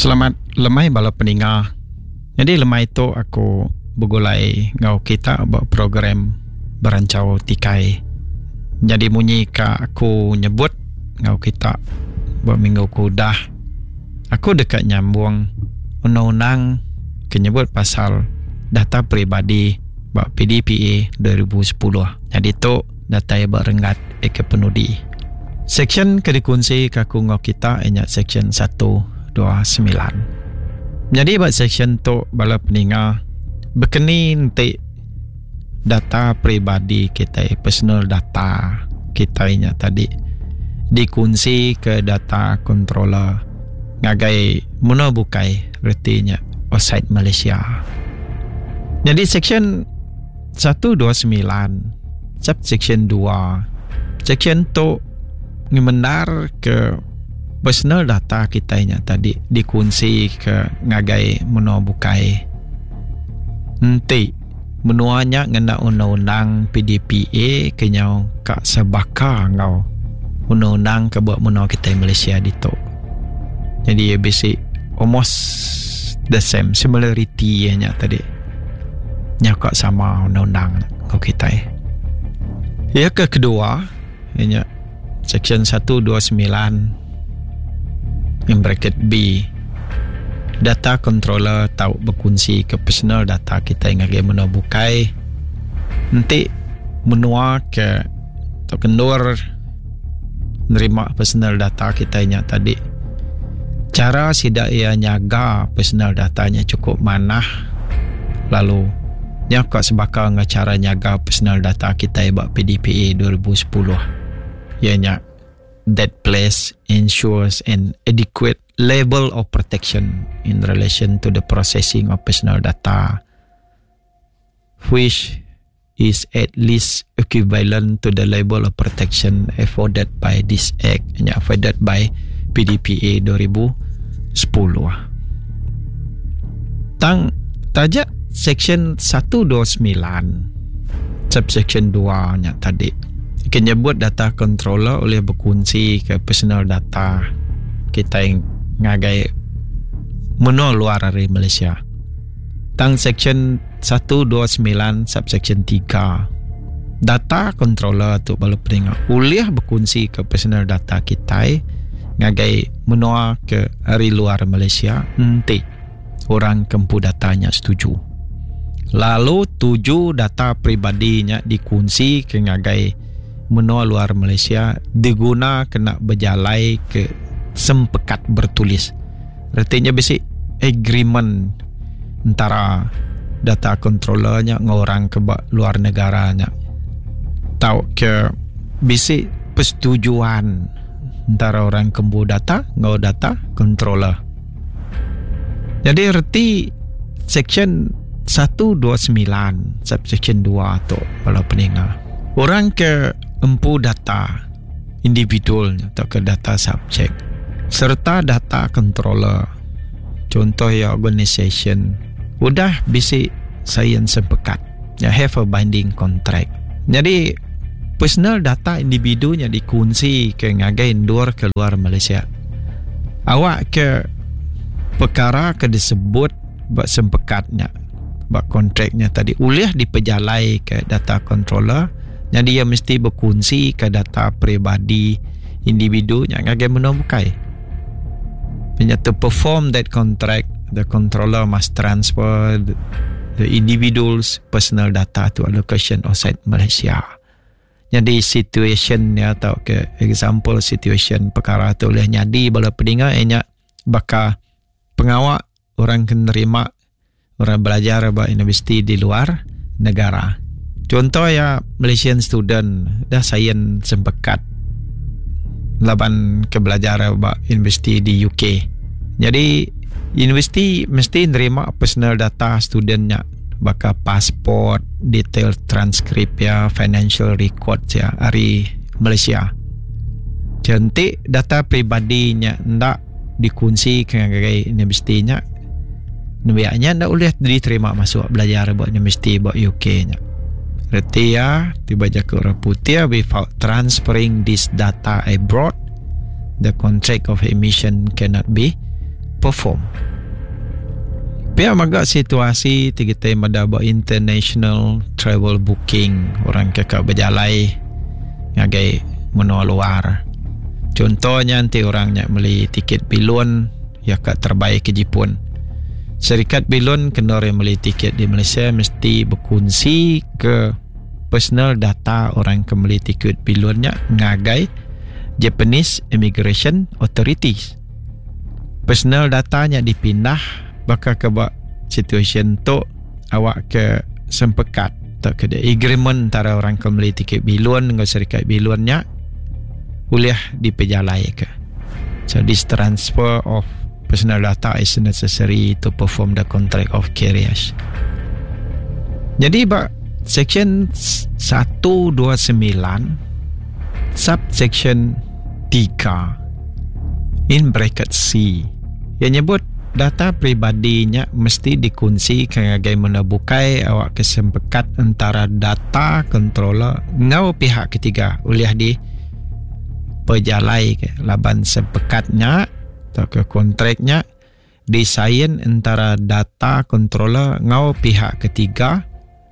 Selamat lemai bala pendengar. Jadi lemai tu aku bergulai ngau kita buat program berancau tikai. Jadi munyi ka aku nyebut ngau kita buat minggu kudah. Aku dekat nyambung undang-undang kenyebut pasal data peribadi buat PDPA 2010. Jadi tu data yang berenggat ke penudi. Section kedikunci kaku ngau kita ingat section 129. Jadi buat section tu bala pendengar berkeni nanti data peribadi kita, personal data kita ingat tadi dikunci ke data controller ngagai muna bukai artinya outside Malaysia. Jadi section 129 subsection 2 section tu ngimendar ke personal data kita ingat tadi dikunci ke ngagai muna bukai nanti menuanya ngena undang-undang PDPA kenyau kak sebaka ngau undang-undang ke buat muna kita Malaysia dito. Jadi basic almost the same similarity nya tadi nyakak sama undang-undang ngau kita. Ya ke kedua nya section 129 in bracket B data controller tahu berkunci ke personal data kita yang agak menabukai nanti menua ke atau kendur menerima personal data kita yang tadi cara sidak ia nyaga personal datanya cukup manah lalu nyakak sebakar dengan cara nyaga personal data kita buat PDPA 2010 ianya that place ensures an adequate level of protection in relation to the processing of personal data which is at least equivalent to the level of protection afforded by this act and afforded by PDPA 2010. Tang tajak section 129 subsection 2 nya tadi kenyebut data controller oleh berkunci ke personal data kita yang ngagai menua luar dari Malaysia. Tang section 129 subsection 3 data controller tu bala pendengar boleh berkunci ke personal data kita ngagai menua ke dari luar Malaysia nanti orang kempu datanya setuju. Lalu 7 data peribadinya dikunci ke ngagai menua luar Malaysia diguna kena berjalai ke sempekat bertulis. Artinya basic agreement antara data controllernya ngorang ke luar negaranya. Tahu ke basic persetujuan antara orang kembu data ngau data controller. Jadi erti section 129 subsection 2 tu kalau pendengar orang ke empu data individualnya atau ke data subjek serta data controller contoh ya organisation udah basic science sepekat ya have a binding contract. Jadi personal data individunya dikunci ke ngagai endur ke luar Malaysia. Awak ke perkara ke disebut buat sempekatnya buat kontraknya tadi ulih dipejalai ke data controller. Jadi dia mesti berkunci ke data peribadi individu yang agak menabukai. To perform that contract, the controller must transfer the individual's personal data to a location outside Malaysia. Jadi situationnya atau ke example situation perkara tu boleh jadi bala pendengar ianya bakal pengawak orang menerima orang belajar buat universiti di luar negara. Contoh ya Malaysian student dah sains sempekat laban ke belajar buat universiti di UK. Jadi universiti mesti nerima personal data studentnya bakal pasport, detail transkrip ya, financial record ya dari Malaysia. Cantik data pribadinya ndak dikunci ke universitinya. Nabiaknya ndak boleh diterima masuk belajar buat universiti buat UK nya. Berarti ya tiba ke orang putih without transferring this data abroad the contract of emission cannot be perform. Pihak magak situasi kita ada buat international travel booking, orang kakak berjalai ngagai menua luar. Contohnya nanti orangnya beli tiket bilon ya kat terbaik ke Jepun. Syarikat bilon kena orang beli tiket di Malaysia mesti berkongsi ke personal data orang yang beli tiket bilonnya ngagai Japanese Immigration Authorities. Personal datanya dipindah bakal ke situation tu awak ke sempekat tak ke agreement antara orang yang beli tiket bilon dengan syarikat bilonnya boleh dipejalai ke. So this transfer of personal data is necessary to perform the contract of carriage. Jadi section 129 subsection 3 in bracket C yang nyebut data pribadinya mesti dikunci sebagai menabukai awak kesempekat antara data controller ngau pihak ketiga boleh di pejalai ke laban sepekatnya atau ke kontraknya disain antara data controller ngau pihak ketiga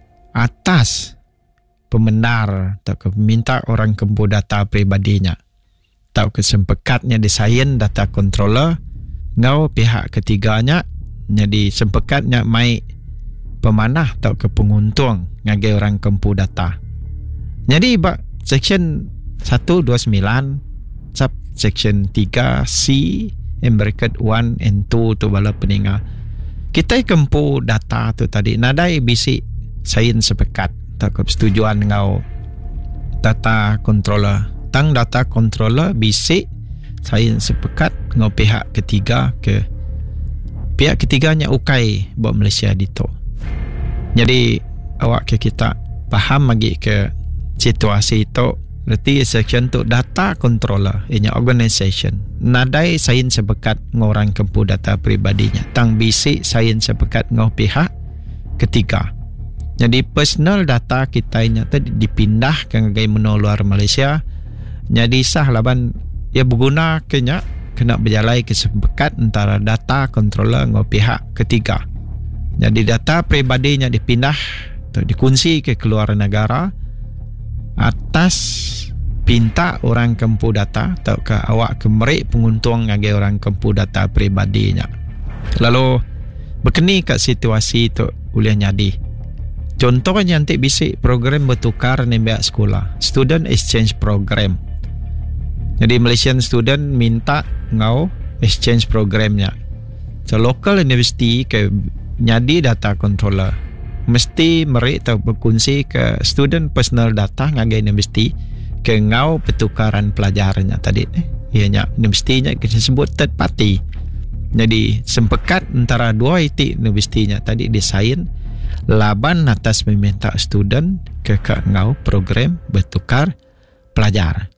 atas pembenar atau ke peminta orang kempu data pribadinya atau kesempekatnya disain data controller ngau pihak ketiganya jadi sempekatnya mai pemanah atau ke penguntung ngagai orang kempu data. Jadi section 129 subsection 3C in bracket 1 and 2 tu bala peninga kita kempu data tu tadi nadai bisi sain sepekat atau ke persetujuan ngau data controller tang data controller bisi sain sepekat ngau pihak ketiga ke pihak ketiganya ukai buat Malaysia dito. Jadi awak ke kita faham lagi ke situasi itu berarti section tu data controller ianya organisation nadai sain sepekat ngorang kempu data pribadinya tang bisi sain sepekat ngau pihak ketiga. Jadi personal data kita inya tadi dipindah ke ngagai menua luar Malaysia jadi sah laban ia berguna kena berjalai kesepekat antara data controller dengan pihak ketiga. Jadi data pribadinya dipindah atau dikunci ke keluar negara atas pinta orang kempu data atau ke awak kemerik penguntung ngagai orang kempu data pribadinya. Lalu berkeni kat situasi itu boleh jadi. Contohnya nanti bisik program bertukar ni pihak sekolah, student exchange program. Jadi Malaysian student minta ngau exchange programnya. So local university ke nyadi data controller mesti merik atau berkongsi ke student personal data ngagai universiti ke ngau pertukaran pelajarannya tadi ianya universitinya kita sebut third party. Jadi sempekat antara dua itu universitinya tadi disain laban atas meminta student ke ngau program bertukar pelajar.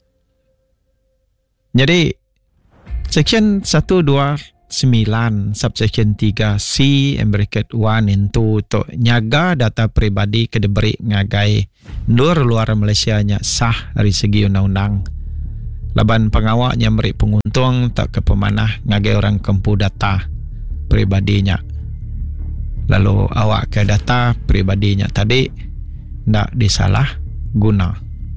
Jadi section 129 subsection 3C and bracket 1 and 2 to nyaga data pribadi kedeberi ngagai luar Malaysia nya sah dari segi undang-undang. Laban pengawaknya beri penguntung tak ke pemanah ngagai orang kempu data pribadinya. Lalu awak ke data pribadinya tadi ndak disalah guna.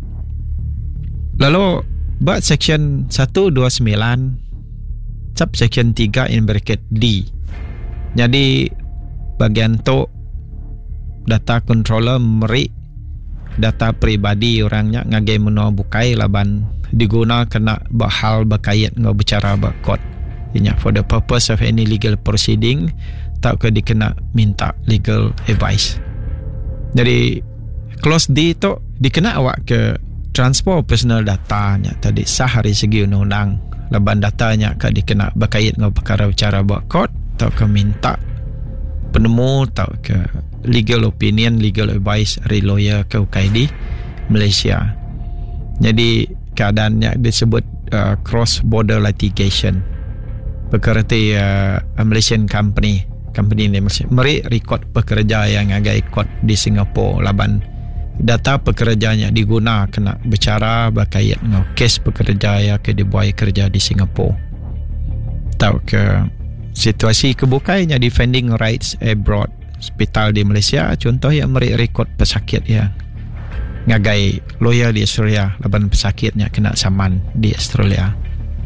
Lalu section 129 subsection 3 in bracket D. Jadi bagian tu data controller meri data pribadi orangnya ngagai menua bukai laban diguna kena bahal berkait ngau bicara bakot. Inya for the purpose of any legal proceeding tak ke dikena minta legal advice. Jadi clause D tu dikena awak ke transfer personal datanya tadi sah dari segi undang-undang laban datanya ke dikena berkait dengan perkara bicara buat court atau ke minta penemu atau ke legal opinion legal advice dari lawyer ke UKI di Malaysia. Jadi keadaannya disebut cross border litigation berkerti Malaysian company ni meri record pekerja yang agak ikut di Singapura laban data pekerjanya diguna kena bicara berkait dengan kes pekerja yang ke dibuai kerja di Singapura. Tahu ke situasi kebukainya defending rights abroad hospital di Malaysia, contoh yang rekod pesakit ya ngagai lawyer di Australia laban pesakitnya kena saman di Australia.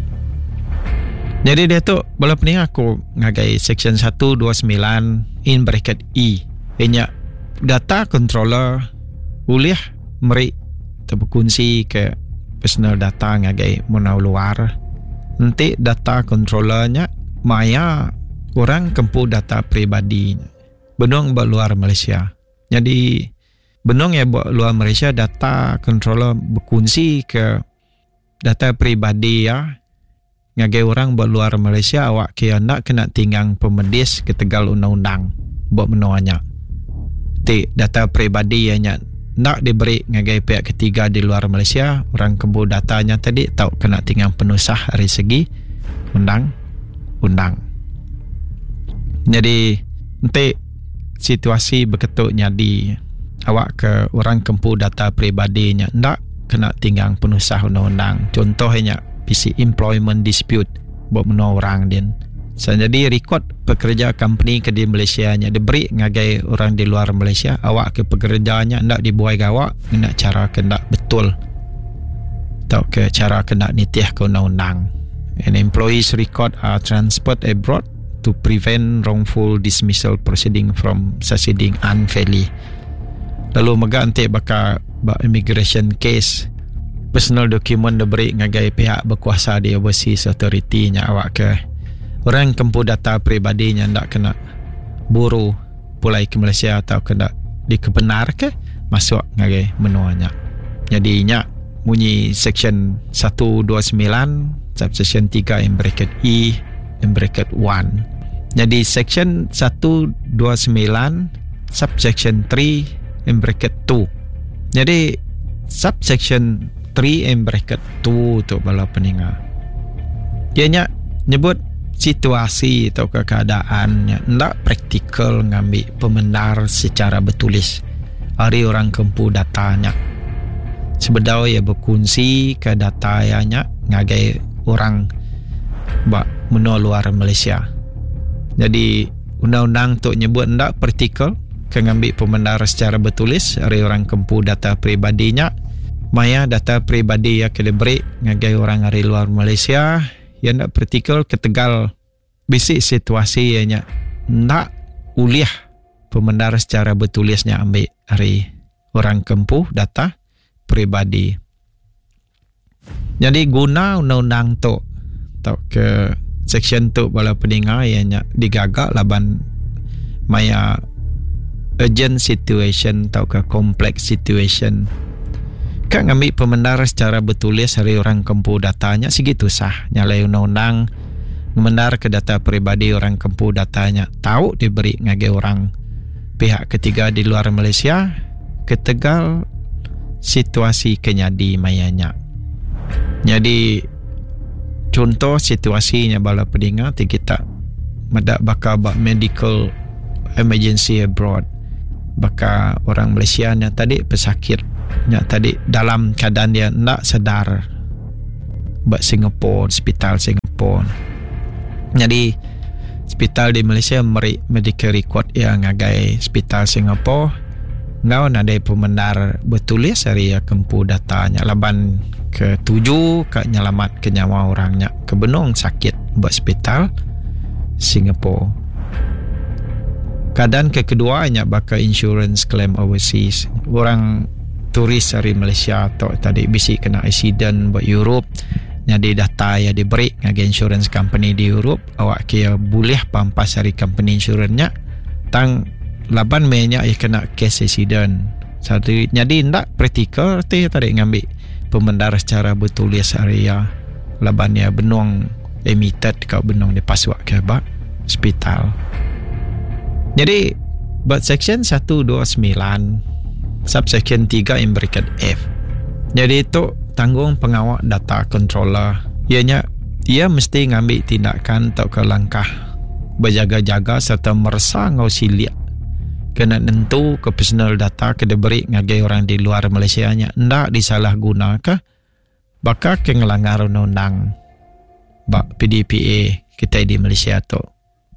Jadi dia tu bala pening aku ngagai section 129 in bracket E ianya data controller boleh meri terberkunci ke personal data ngagai munau luar. Nanti data controllernya maya orang kempu data pribadi benong buat luar Malaysia. Jadi benong ya buat luar Malaysia data controller berkunci ke data pribadi ya ngagai orang buat luar Malaysia awak kira nak kena tinggang pemedis ke tegal undang-undang buat menuanya. Data pribadi yang nak diberi ngagai pihak ketiga di luar Malaysia, orang kembu datanya tadi tahu kena tinggal penusah dari segi undang-undang. Jadi nanti situasi beketuk jadi awak ke orang kempu data pribadinya nak kena tinggal penusah undang-undang. Contohnya PC employment dispute buat menua orang din. Jadi rekod pekerja company ke di Malaysia nya diberi ngagai orang di luar Malaysia, awak ke pekerjanya ndak dibuai gawak nak cara kena betul atau ke cara kena nitih ke undang-undang. And employees record are transferred abroad to prevent wrongful dismissal proceeding from succeeding unfairly. Lalu mega ante baka immigration case personal document diberi ngagai pihak berkuasa di overseas authority nya awak ke orang kempu data pribadinya ndak kena buru pulai ke Malaysia atau kena dikebenar ke masuk ngagai menuanya. Jadi nya bunyi section 129 subsection 3 in bracket E in bracket 1. Jadi section 129 subsection 3 in bracket 2. Jadi subsection 3 in bracket 2 tu bala peninga. Ianya nyebut situasi atau keadaannya ndak praktikal ngambil pembenar secara bertulis hari orang kempu datanya sebedau ya berkunci ke datanya ngagai orang bak menua luar Malaysia. Jadi undang-undang tu nyebut ndak praktikal ke ngambil pembenar secara bertulis hari orang kempu data pribadinya maya data pribadi ya diberi ngagai orang hari luar Malaysia yang nak praktikal ketegal basic situasi yang nak uliah pembenar secara bertulisnya ambil hari orang kempuh data pribadi. Jadi guna undang-undang tu atau ke section tu bala peninga yang digagak laban maya urgent situation atau ke complex situation kan ngambil pembenar secara bertulis hari orang kempu datanya segitu sah nyalai undang-undang membenar ke data pribadi orang kempu datanya tahu diberi ngagai orang pihak ketiga di luar Malaysia ketegal situasi kenyadi mayanya. Jadi contoh situasinya bala pedinga kita medak bakal medical emergency abroad baka orang Malaysia nya tadi pesakit nya tadi dalam keadaan dia nak sedar buat Singapore, hospital Singapore. Jadi hospital di Malaysia meri medical record yang ngagai hospital Singapore ngau ada pembenar bertulis hari ya kempu datanya laban ke-7 ke nyelamat ke nyawa orangnya kebenung sakit buat hospital Singapore. Keadaan kedua nya bakal insurance claim overseas. Orang turis dari Malaysia atau tadi bisi kena accident buat Europe jadi data ya diberi ngagai insurance company di Europe awak kira boleh pampas dari company insurance-nya tang laban mainnya ia kena case accident satu jadi ndak praktikal tadi ngambil pembenar secara bertulis area laban ya benung emitted kau benung di paswak ke bak hospital. Jadi buat section 129 subsection 3 in bracket F. Jadi itu tanggung pengawal data controller. Ia mesti ngambil tindakan atau ke langkah berjaga-jaga serta merasa ngau silia kena nentu ke personal data ke diberi ngagai orang di luar Malaysia nya ndak disalahguna ke bakal ke ngelanggar undang-undang bak PDPA kita di Malaysia tu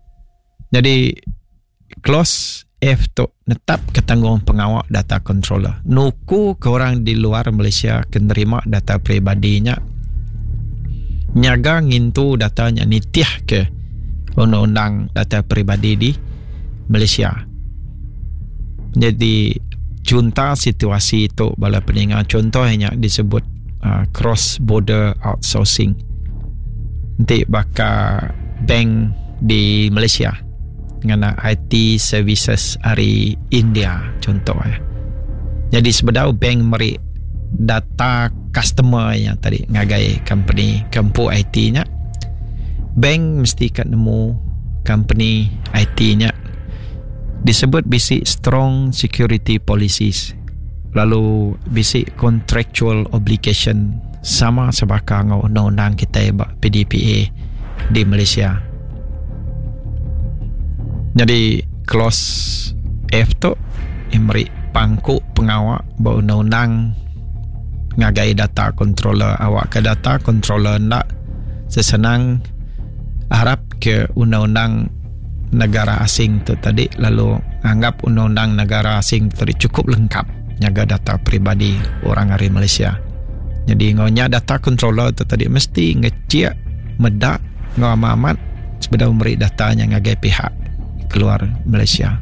Jadi clause F tu netap ketanggungan pengawal data controller. Nuku ke orang di luar Malaysia kenerima data peribadinya, nyaga ngintu datanya nitiah ke undang-undang data peribadi di Malaysia. Jadi junta situasi itu bala peningat contohnya disebut cross border outsourcing. Nanti bakal bank di Malaysia dengan IT services dari India contohnya. Jadi sebenarnya bank meri data customer yang tadi ngagai company kampu IT-nya, bank mesti kat nemu company IT-nya disebut bisi strong security policies, lalu bisi contractual obligation sama sebaka ngau undang-undang kita PDPA di Malaysia. Jadi clause F tu memberi pangku pengawal bahawa undang-undang ngagai data controller awak ke data controller ndak sesenang harap ke undang-undang negara asing tu tadi, lalu anggap undang-undang negara asing tadi cukup lengkap nyaga data pribadi orang dari Malaysia. Jadi ngonya data controller tu tadi mesti ngecek medak ngamat sebenarnya memberi datanya ngagai pihak keluar Malaysia.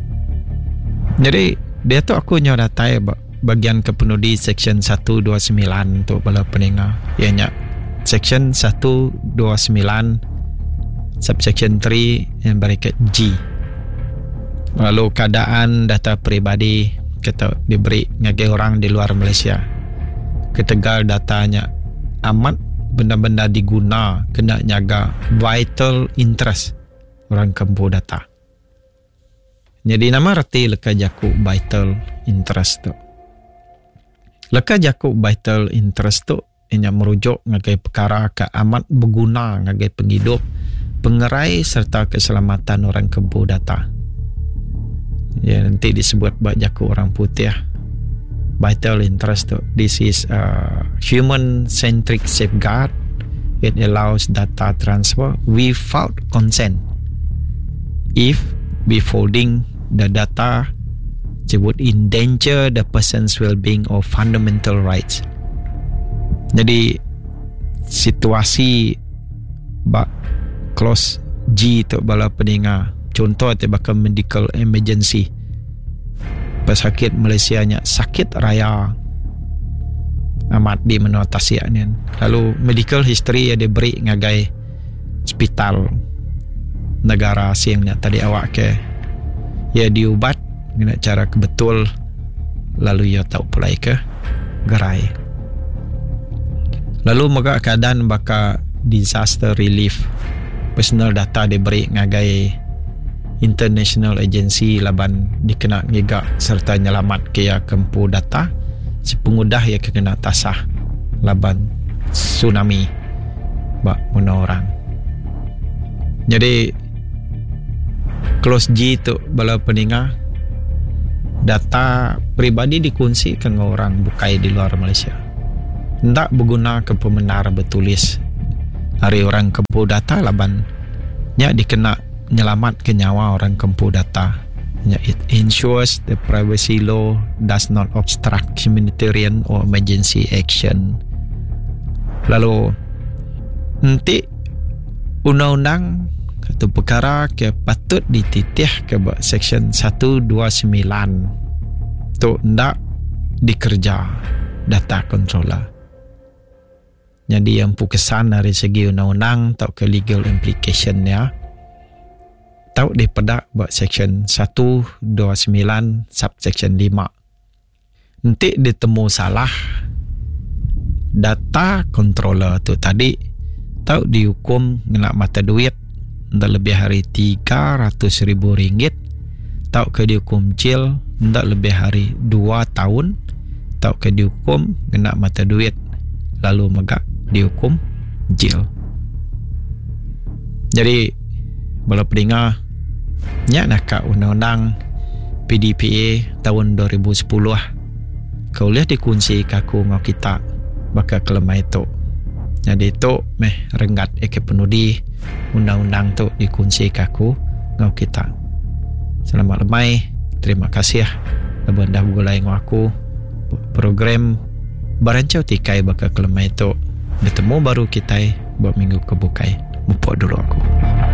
Jadi dia tu aku nyawa datai bagian kepenudi section 129 untuk bala peningat. Ianya section 129 subsection 3 yang berikat G. Lalu keadaan data peribadi kita diberi ngagai orang di luar Malaysia. Ketegal datanya amat benda-benda diguna kena nyaga vital interest orang kampu data. Jadi nama reti leka jaku vital interest tu. Leka jaku vital interest tu ianya merujuk ngagai perkara ke amat berguna ngagai penghidup, pengerai serta keselamatan orang kampu data. Ya nanti disebut bak jaku orang putih. Vital interest tu. This is a human-centric safeguard. It allows data transfer without consent. If withholding the data would endanger the person's well-being or fundamental rights. Jadi situasi bak clause G tu bala peningat contoh tu bakal medical emergency pesakit Malaysia nya sakit raya amat di menotasi ni, lalu medical history ada beri ngagai hospital negara asing nya tadi awak ke ya diubat dengan cara kebetul, lalu ya tahu pulai ke gerai. Lalu maka keadaan baka disaster relief personal data diberi ngagai international agency laban dikena ngigak serta nyelamat ke ya kempu data sepengudah ya kena tasah laban tsunami bak muna orang. Jadi clause G tu bala peningat data pribadi dikunci ke orang bukai di luar Malaysia. Ndak berguna ke pembenar bertulis hari orang kempu data laban nya dikena nyelamat ke nyawa orang kempu data. It ensures the privacy law does not obstruct humanitarian or emergency action. Lalu nanti undang-undang atau perkara ke patut dititih ke section 129 tu ndak dikerja data controller. Jadi yang pukesan dari segi undang-undang tau ke legal implication ya tau daripada buat section 129 subsection 5. Nanti ditemu salah data controller tu tadi tau dihukum kena mata duit ndak lebih hari RM300,000, tau ke dihukum jail ndak lebih hari 2 tahun, tau ke dihukum kena mata duit lalu megak dihukum jail. Jadi bala peningat nya nak undang-undang PDPA tahun 2010 kau lihat dikunci kaku ngau kita bakal kelemah itu. Jadi itu renggat eke penudi undang-undang tu dikunci kaku ngau kita. Selamat lemai. Terima kasih abang dah gulai ngau aku program barancau tikai bakal kelemai tu. Bertemu baru kita buat minggu kebukai. Mupok dulu aku.